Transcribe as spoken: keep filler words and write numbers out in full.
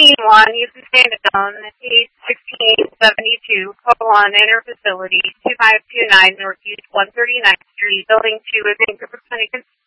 scene one, uses Standalone, age sixteen seventy-two, colon, enter facility, two five two nine Northeast one thirty-ninth Street, building two, Vancouver Clinic